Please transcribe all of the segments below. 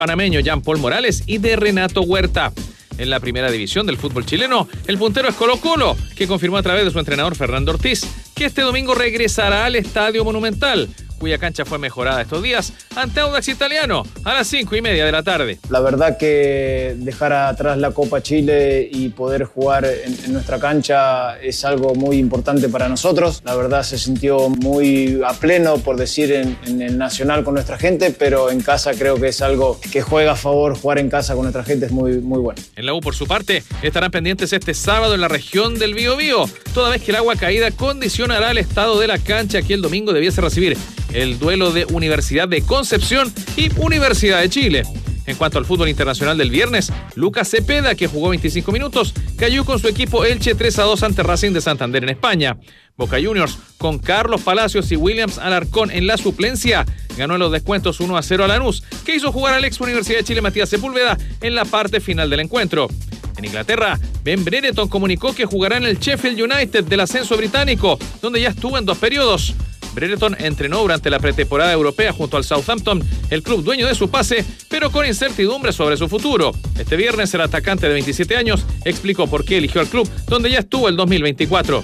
panameño Jean-Paul Morales y de Renato Huerta. En la primera división del fútbol chileno, el puntero es Colo-Colo, que confirmó a través de su entrenador Fernando Ortiz que este domingo regresará al Estadio Monumental, cuya cancha fue mejorada estos días ante Audax Italiano a las 5:30 de la tarde. La verdad que dejar atrás la Copa Chile y poder jugar en nuestra cancha es algo muy importante para nosotros. La verdad se sintió muy a pleno, por decir, en el Nacional con nuestra gente, pero en casa creo que es algo que juega a favor. Jugar en casa con nuestra gente es muy, muy bueno. En la U, por su parte, estarán pendientes este sábado en la región del Biobío, toda vez que el agua caída condicionará el estado de la cancha, que el domingo debiese recibir el duelo de Universidad de Concepción y Universidad de Chile. En cuanto al fútbol internacional del viernes, Lucas Cepeda, que jugó 25 minutos, cayó con su equipo Elche 3-2 ante Racing de Santander en España. Boca Juniors, con Carlos Palacios y Williams Alarcón en la suplencia, ganó en los descuentos 1-0 a Lanús, que hizo jugar al ex Universidad de Chile Matías Sepúlveda en la parte final del encuentro. En Inglaterra, Ben Brereton comunicó que jugará en el Sheffield United del ascenso británico, donde ya estuvo en 2 periodos. Brereton entrenó durante la pretemporada europea junto al Southampton, el club dueño de su pase, pero con incertidumbre sobre su futuro. Este viernes el atacante de 27 años explicó por qué eligió al club, donde ya estuvo el 2024.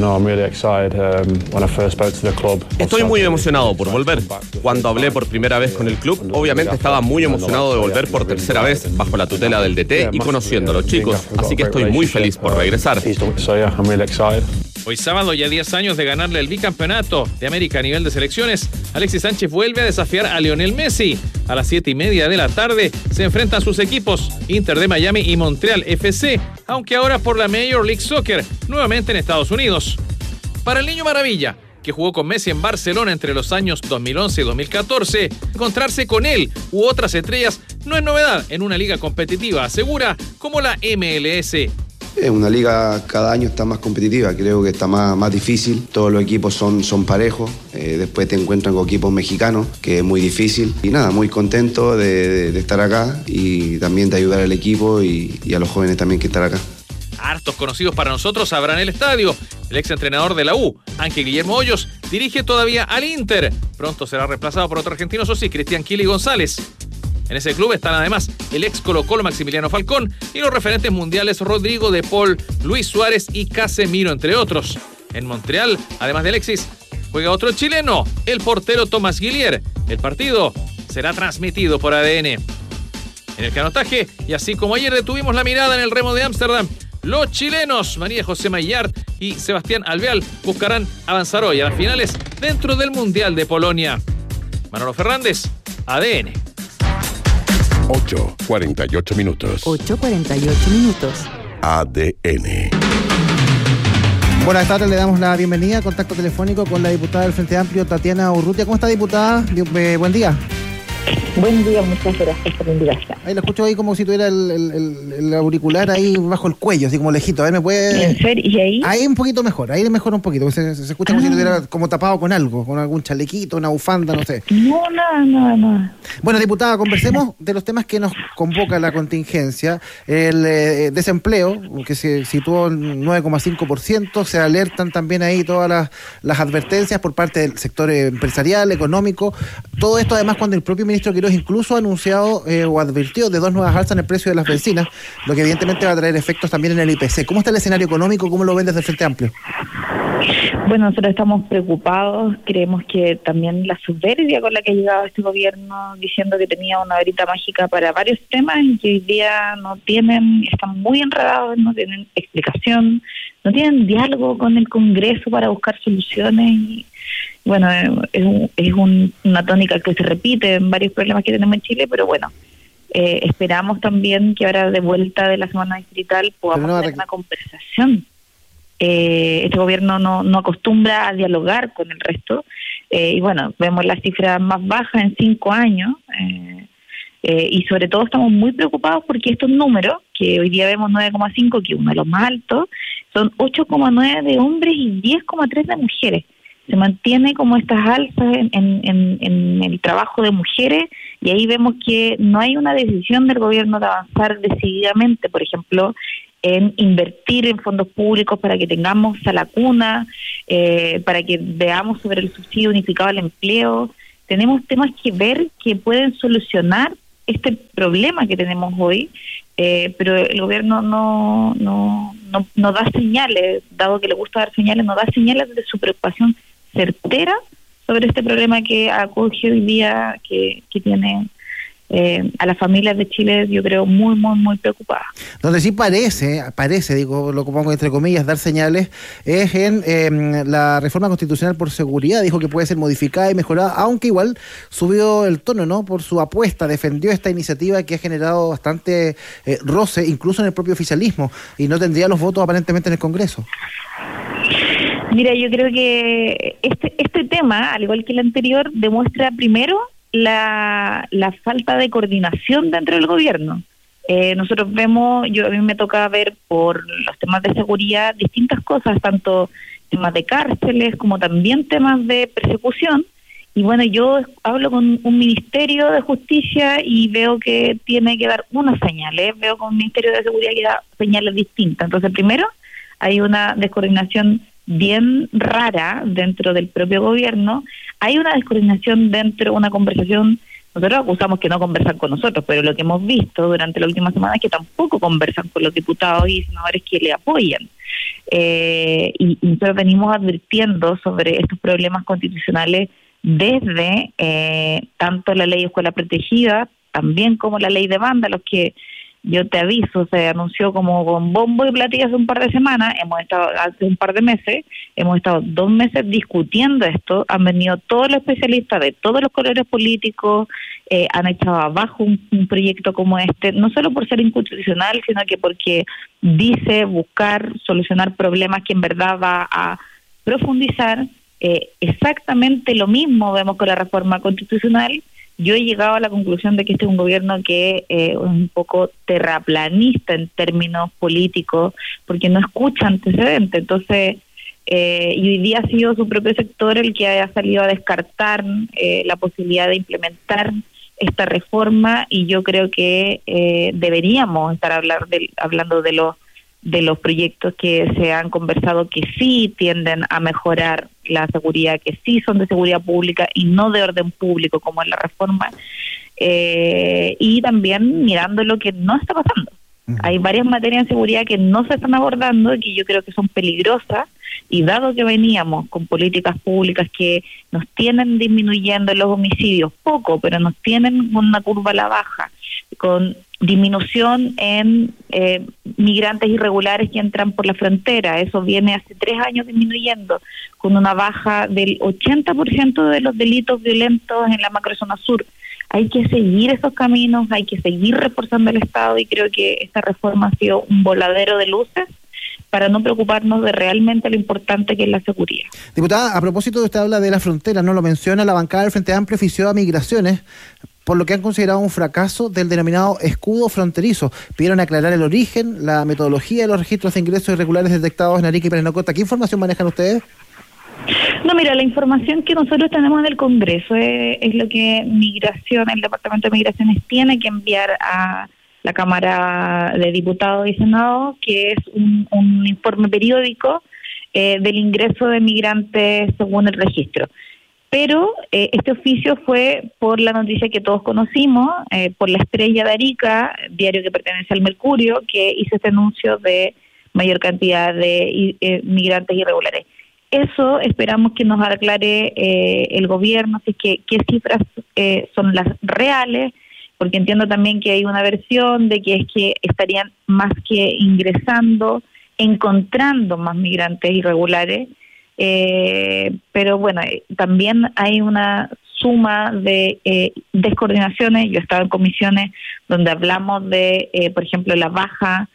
Estoy muy emocionado por volver. Cuando hablé por primera vez con el club, obviamente estaba muy emocionado de volver por tercera vez, bajo la tutela del DT y conociendo a los chicos, así que estoy muy feliz por regresar. Hoy sábado, ya 10 años de ganarle el bicampeonato de América a nivel de selecciones, Alexis Sánchez vuelve a desafiar a Lionel Messi. A las 7:30 de la tarde se enfrentan sus equipos Inter de Miami y Montreal FC, aunque ahora por la Major League Soccer, nuevamente en Estados Unidos. Para el Niño Maravilla, que jugó con Messi en Barcelona entre los años 2011 y 2014, encontrarse con él u otras estrellas no es novedad en una liga competitiva, asegura, como la MLS. Es una liga, cada año está más competitiva, creo que está más difícil, todos los equipos son parejos, después te encuentran con equipos mexicanos, que es muy difícil, y nada, muy contento de estar acá y también de ayudar al equipo y a los jóvenes también que están acá. Hartos conocidos para nosotros habrá en el estadio. El exentrenador de la U, Ángel Guillermo Hoyos, dirige todavía al Inter. Pronto será reemplazado por otro argentino, eso sí, Cristian Kili González. En ese club están además el ex Colo-Colo Maximiliano Falcón y los referentes mundiales Rodrigo de Paul, Luis Suárez y Casemiro, entre otros. En Montreal, además de Alexis, juega otro chileno, el portero Tomás Guillier. El partido será transmitido por ADN. En el canotaje, y así como ayer detuvimos la mirada en el remo de Ámsterdam, los chilenos María José Maillard y Sebastián Alvear buscarán avanzar hoy a las finales dentro del Mundial de Polonia. Manolo Fernández, ADN. 8:48 minutos. 8:48 minutos. ADN. Buenas tardes, le damos la bienvenida a contacto telefónico con la diputada del Frente Amplio, Tatiana Urrutia. ¿Cómo está, diputada? Buen día. Buen día, muchas gracias por la invitación. Ahí la escucho ahí como si tuviera el auricular ahí bajo el cuello, así como lejito. A ver, ¿me puede...? ¿En serio? ¿Y ahí? Ahí un poquito mejor, ahí mejor un poquito. Se escucha como si tuviera como tapado con algo, con algún chalequito, una bufanda, no sé. No, nada. Bueno, diputada, conversemos de los temas que nos convoca la contingencia. El desempleo, que se situó en 9,5%. Se alertan también ahí todas las advertencias por parte del sector empresarial, económico. Todo esto además cuando el propio ministro Quirós incluso ha anunciado o advirtió de 2 nuevas alzas en el precio de las bencinas, lo que evidentemente va a traer efectos también en el IPC. ¿Cómo está el escenario económico? ¿Cómo lo ven desde el Frente Amplio? Bueno, nosotros estamos preocupados, creemos que también la soberbia con la que ha llegado este gobierno diciendo que tenía una varita mágica para varios temas y que hoy día no tienen, están muy enredados, no tienen explicación, no tienen diálogo con el Congreso para buscar soluciones y bueno, es una tónica que se repite en varios problemas que tenemos en Chile, pero bueno, esperamos también que ahora de vuelta de la semana distrital podamos tener una conversación. Este gobierno no acostumbra a dialogar con el resto y bueno, vemos las cifras más bajas en 5 años y sobre todo estamos muy preocupados porque estos números, que hoy día vemos 9,5, que es uno de los más altos, son 8,9 de hombres y 10,3 de mujeres. Se mantiene como estas alzas en el trabajo de mujeres y ahí vemos que no hay una decisión del gobierno de avanzar decididamente, por ejemplo, en invertir en fondos públicos para que tengamos a la cuna, para que veamos sobre el subsidio unificado al empleo. Tenemos temas que ver que pueden solucionar este problema que tenemos hoy, pero el gobierno no da señales, dado que le gusta dar señales, no da señales de su preocupación certera sobre este problema que acoge hoy día, que tiene a las familias de Chile, yo creo, muy, muy, muy preocupadas. Donde sí parece, digo, lo pongo entre comillas, dar señales, es en la reforma constitucional por seguridad. Dijo que puede ser modificada y mejorada, aunque igual subió el tono, ¿no? Por su apuesta, defendió esta iniciativa que ha generado bastante roce, incluso en el propio oficialismo, y no tendría los votos aparentemente en el Congreso. Mira, yo creo que este tema, al igual que el anterior, demuestra primero la falta de coordinación dentro del gobierno. Nosotros vemos, a mí me toca ver por los temas de seguridad distintas cosas, tanto temas de cárceles como también temas de persecución. Y bueno, yo hablo con un Ministerio de Justicia y veo que tiene que dar unas señales, veo con un Ministerio de Seguridad que da señales distintas. Entonces, primero, hay una descoordinación bien rara dentro del propio gobierno, hay una descoordinación dentro de una conversación. Nosotros acusamos que no conversan con nosotros, pero lo que hemos visto durante la última semana es que tampoco conversan con los diputados y senadores que le apoyan. Y nosotros venimos advirtiendo sobre estos problemas constitucionales desde tanto la ley de escuela protegida, también como la ley de banda, los que yo te aviso, se anunció como con bombo y platillo hace un par de semanas, hace un par de meses, hemos estado 2 meses discutiendo esto, han venido todos los especialistas de todos los colores políticos, han echado abajo un proyecto como este, no solo por ser inconstitucional, sino que porque dice buscar solucionar problemas que en verdad va a profundizar. Exactamente lo mismo vemos con la reforma constitucional. Yo he llegado a la conclusión de que este es un gobierno que es un poco terraplanista en términos políticos, porque no escucha antecedentes. Entonces, y hoy día ha sido su propio sector el que haya salido a descartar la posibilidad de implementar esta reforma, y yo creo que deberíamos estar hablando de los proyectos que se han conversado, que sí tienden a mejorar la seguridad, que sí son de seguridad pública y no de orden público como en la reforma, y también mirando lo que no está pasando. Hay varias materias en seguridad que no se están abordando y que yo creo que son peligrosas, y dado que veníamos con políticas públicas que nos tienen disminuyendo los homicidios poco, pero nos tienen una curva a la baja, con disminución en migrantes irregulares que entran por la frontera, eso viene hace 3 años disminuyendo, con una baja del 80% de los delitos violentos en la macrozona sur. Hay que seguir esos caminos, hay que seguir reforzando el Estado, y creo que esta reforma ha sido un voladero de luces para no preocuparnos de realmente lo importante que es la seguridad. Diputada, a propósito de usted habla de la frontera, no lo menciona, la bancada del Frente Amplio ofició a Migraciones por lo que han considerado un fracaso del denominado escudo fronterizo. Pidieron aclarar el origen, la metodología de los registros de ingresos irregulares detectados en Arica y Parinacota. ¿Qué información manejan ustedes? No, mira, la información que nosotros tenemos del Congreso es lo que el Departamento de Migraciones tiene que enviar a la Cámara de Diputados y Senado, que es un informe periódico del ingreso de migrantes según el registro. Pero este oficio fue por la noticia que todos conocimos, por La Estrella de Arica, diario que pertenece al Mercurio, que hizo este anuncio de mayor cantidad de migrantes irregulares. Eso esperamos que nos aclare el gobierno, si es que qué cifras son las reales, porque entiendo también que hay una versión de que es que estarían más que ingresando, encontrando más migrantes irregulares. Pero bueno, también hay una suma de descoordinaciones. Yo he estado en comisiones donde hablamos de, por ejemplo, la baja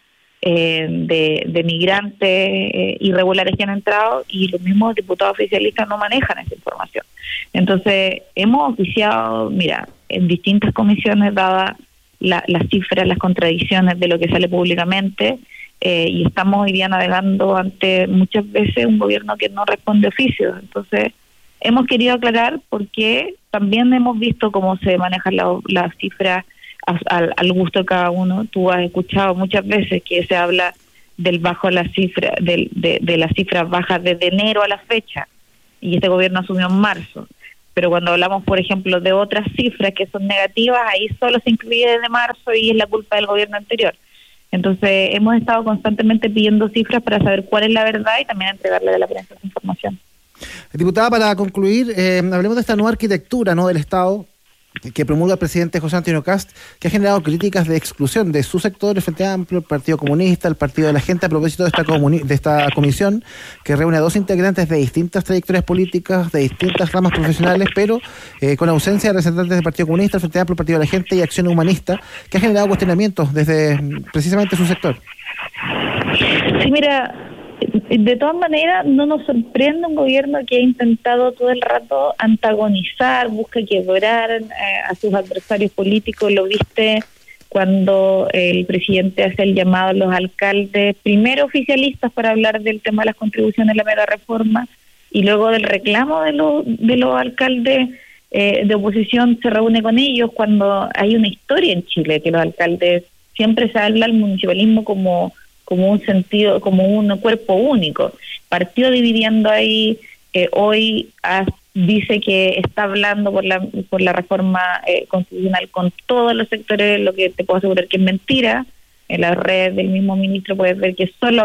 de migrantes irregulares que han entrado, y los mismos diputados oficialistas no manejan esa información. Entonces, hemos oficiado, mira, en distintas comisiones, dadas las cifras, las contradicciones de lo que sale públicamente, y estamos hoy día navegando ante muchas veces un gobierno que no responde oficios. Entonces, hemos querido aclarar porque también hemos visto cómo se manejan las cifras al gusto de cada uno. Tú has escuchado muchas veces que se habla del bajo la cifra, de las cifras bajas desde enero a la fecha, y este gobierno asumió en marzo. pero cuando hablamos, por ejemplo, de otras cifras que son negativas, ahí solo se incluye desde marzo y es la culpa del gobierno anterior. Entonces, hemos estado constantemente pidiendo cifras para saber cuál es la verdad y también entregarle a la prensa esa información. Diputada, para concluir, hablemos de esta nueva arquitectura, ¿no?, del Estado que promulga el presidente José Antonio Kast, que ha generado críticas de exclusión de su sector, el Frente Amplio, el Partido Comunista, el Partido de la Gente, a propósito de esta comisión que reúne a 2 integrantes de distintas trayectorias políticas, de distintas ramas profesionales, pero con ausencia de representantes del Partido Comunista, el Frente Amplio, el Partido de la Gente y Acción Humanista, que ha generado cuestionamientos desde precisamente su sector. Sí, mira, de todas maneras no nos sorprende un gobierno que ha intentado todo el rato antagonizar, busca quebrar a sus adversarios políticos. Lo viste cuando el presidente hace el llamado a los alcaldes, primero oficialistas, para hablar del tema de las contribuciones a la mega reforma, y luego del reclamo de los alcaldes de oposición se reúne con ellos, cuando hay una historia en Chile que los alcaldes siempre se habla al municipalismo como un sentido, como un cuerpo único. Partió dividiendo ahí, hoy dice que está hablando por la reforma constitucional con todos los sectores, lo que te puedo asegurar que es mentira. En las redes del mismo ministro puedes ver que solo